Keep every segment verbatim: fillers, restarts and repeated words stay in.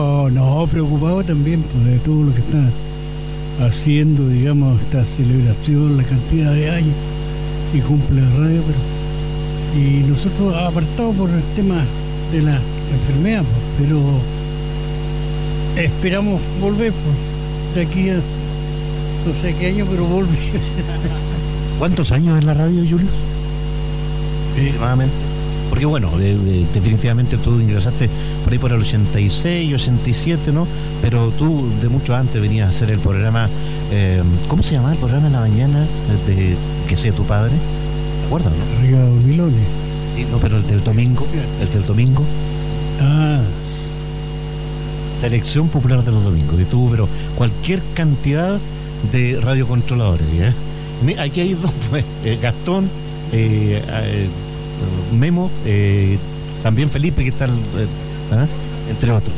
Oh, no, preocupado también pues, de todo lo que está haciendo, digamos, esta celebración, la cantidad de años y cumple la radio, pero y nosotros apartados por el tema de la enfermedad, pues, pero esperamos volver pues, de aquí a no sé qué año, pero volver. ¿Cuántos años en la radio, Julio? Aproximadamente. Porque bueno, de, de, definitivamente tú ingresaste por ahí por el ochenta y seis, ochenta y siete, ¿no? Pero tú de mucho antes venías a hacer el programa, eh, ¿cómo se llama el programa en la mañana de que sea tu padre? ¿Te acuerdas, no? Ricardo Milones. Sí, no, pero el del domingo, el del domingo. Ah. Selección popular de los domingos. Y tuvo, pero cualquier cantidad de radiocontroladores, ¿eh? Aquí hay dos, pues, eh, Gastón, eh, eh, Memo, eh, también Felipe, que está, eh, ¿eh? entre otros.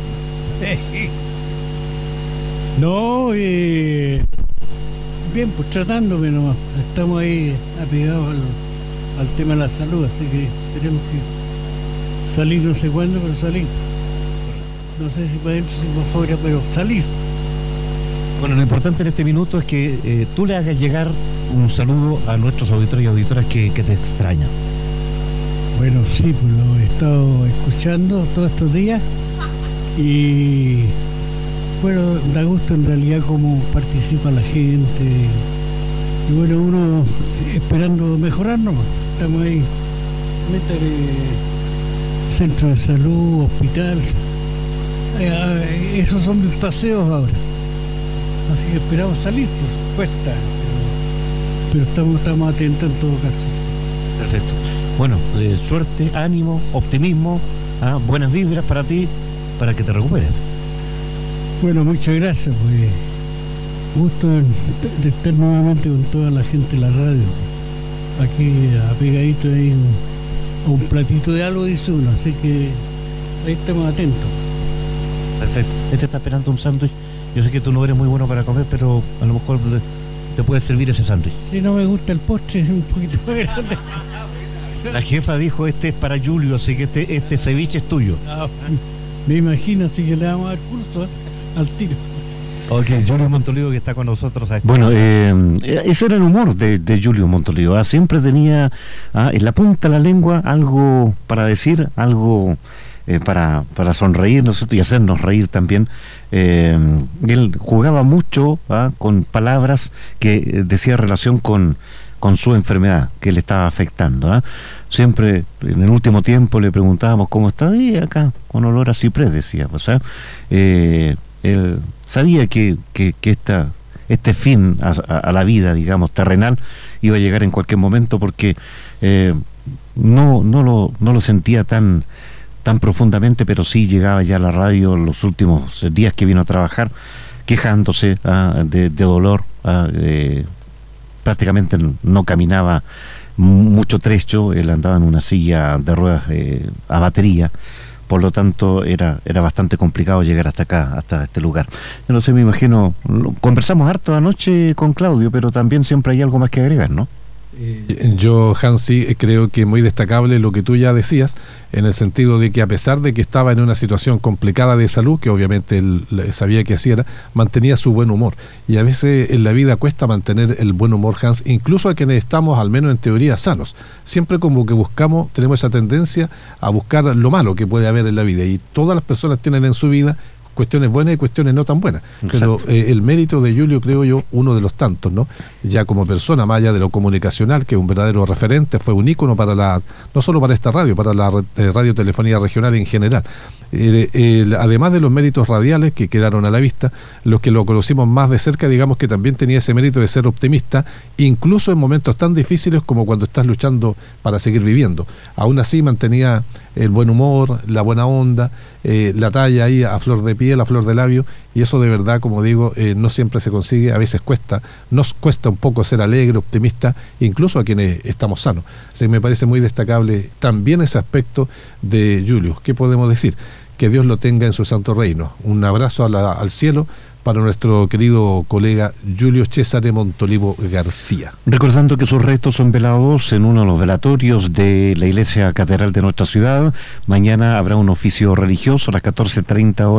No, eh, bien, pues tratándome nomás. Estamos ahí apegados al, al tema de la salud, así que tenemos que salir no sé cuándo, pero salir. No sé si para adentro, si para afuera, pero salir. Bueno, lo importante en este minuto es que eh, tú le hagas llegar un saludo a nuestros auditores y auditoras que, que te extrañan. Bueno, sí, pues lo he estado escuchando todos estos días y bueno, da gusto en realidad cómo participa la gente y bueno, uno esperando mejorar nomás. Estamos ahí, métale centro de salud, hospital, eh, esos son mis paseos ahora. Así que esperamos salir, pues cuesta, pero, pero estamos, estamos atentos en todo caso. Perfecto. Bueno, eh, suerte, ánimo, optimismo, ¿ah? Buenas vibras para ti, para que te recuperes. Bueno, muchas gracias, pues gusto de, de estar nuevamente con toda la gente de la radio. Aquí apegadito ahí un, un platito de algo, dice uno, así que ahí estamos atentos. Perfecto. Este está esperando un sándwich. Yo sé que tú no eres muy bueno para comer, pero a lo mejor te, te puede servir ese sándwich. Si no me gusta el postre, es un poquito más grande. La jefa dijo, este es para Julio, así que este, este ceviche es tuyo. Ah, me imagino, así que le damos al curso, ¿eh? Al tiro. Ok, Julio Montolivo que está con nosotros. Bueno, eh, ese era el humor de, de Julio Montolivo, ¿ah? Siempre tenía ¿ah? en la punta de la lengua algo para decir, algo... Eh, para, para sonreír, ¿no es cierto? Y hacernos reír también. Eh, él jugaba mucho ¿ah? con palabras que decía relación con, con su enfermedad que le estaba afectando. ¿ah? Siempre en el último tiempo le preguntábamos cómo está, y acá con olor a ciprés, decía. Pues, ¿ah? eh, él sabía que, que, que esta, este fin a, a, a la vida, digamos, terrenal, iba a llegar en cualquier momento, porque eh, no, no, lo, no lo sentía tan tan profundamente, pero sí llegaba ya a la radio los últimos días que vino a trabajar, quejándose ah, de, de dolor, ah, eh, prácticamente no caminaba mucho trecho, él andaba en una silla de ruedas eh, a batería, por lo tanto era, era bastante complicado llegar hasta acá, hasta este lugar. Yo no sé, me imagino, conversamos harto anoche con Claudio, pero también siempre hay algo más que agregar, ¿no? Eh, yo, Hansi, creo que muy destacable lo que tú ya decías, en el sentido de que a pesar de que estaba en una situación complicada de salud, que obviamente él sabía que así era, mantenía su buen humor. Y a veces en la vida cuesta mantener el buen humor, Hans, incluso a quienes estamos, al menos en teoría, sanos. Siempre como que buscamos, tenemos esa tendencia a buscar lo malo que puede haber en la vida, y todas las personas tienen en su vida cuestiones buenas y cuestiones no tan buenas. Exacto. Pero eh, el mérito de Julio, creo yo, uno de los tantos, ¿no? Ya como persona, más allá de lo comunicacional, que es un verdadero referente, fue un ícono para la, no solo para esta radio, para la eh, radiotelefonía regional en general. Eh, eh, además de los méritos radiales que quedaron a la vista, los que lo conocimos más de cerca, digamos que también tenía ese mérito de ser optimista, incluso en momentos tan difíciles como cuando estás luchando para seguir viviendo. Aún así mantenía el buen humor, la buena onda, eh, la talla ahí a flor de piel, a flor de labio, y eso de verdad, como digo, eh, no siempre se consigue, a veces cuesta, nos cuesta un poco ser alegre, optimista, incluso a quienes estamos sanos. Así que me parece muy destacable también ese aspecto de Julio. ¿Qué podemos decir? Que Dios lo tenga en su santo reino. Un abrazo a la, al cielo para nuestro querido colega Julio César Montolivo García. Recordando que sus restos son velados en uno de los velatorios de la Iglesia Catedral de nuestra ciudad. Mañana habrá un oficio religioso a las catorce treinta horas.